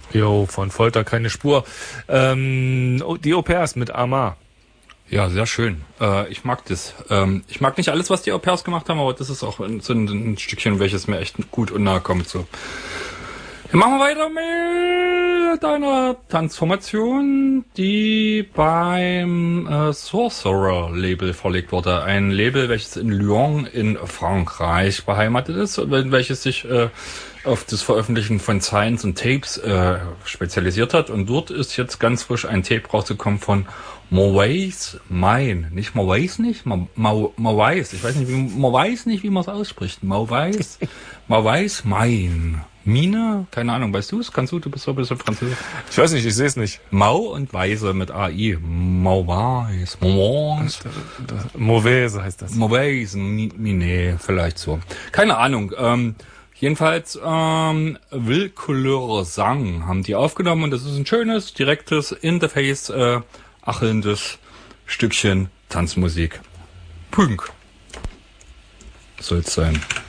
Jo, von Folter keine Spur. Die Au-pairs mit Amar. Ja, sehr schön. Ich mag das. Ich mag nicht alles, was die Au-pairs gemacht haben, aber das ist auch so ein Stückchen, welches mir echt gut und nahe kommt. So. Wir machen weiter mit einer Tanzformation, die beim Sorcerer-Label verlegt wurde. Ein Label, welches in Lyon in Frankreich beheimatet ist, welches sich auf das Veröffentlichen von Signs und Tapes spezialisiert hat. Und dort ist jetzt ganz frisch ein Tape rausgekommen von Mauvais Mine. Nicht Mauvais nicht? Mauvais. Ich weiß nicht, wie man es ausspricht. Mauvais Mine. Mine? Keine Ahnung, weißt du es? Du bist so ein bisschen Französisch. Ich weiß nicht, ich sehe es nicht. Mau und Weise mit AI. Mauvais. Mauvaise heißt das. Mauvais Mine, vielleicht so. Keine Ahnung. Jedenfalls Will Couleur Sang haben die aufgenommen und das ist ein schönes, direktes, in the face achelndes Stückchen Tanzmusik. Pünk soll es sein.